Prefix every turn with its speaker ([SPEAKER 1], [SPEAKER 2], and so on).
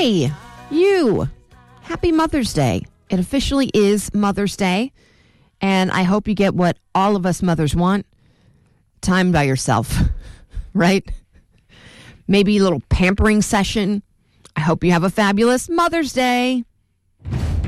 [SPEAKER 1] Hey, you. Happy Mother's Day. It officially is Mother's Day. And I hope you get what all of us mothers want. Time by yourself, right? Maybe a little pampering session. I hope you have a fabulous Mother's Day.